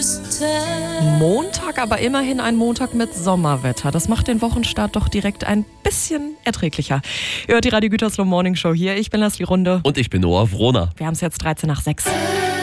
Montag, aber immerhin ein Montag mit Sommerwetter. Das macht den Wochenstart doch direkt ein bisschen erträglicher. Ihr hört die Radio Gütersloh Morning Show hier. Ich bin Leslie Runde. Und ich bin Noah Wrohner. Wir haben es jetzt 13 nach 6.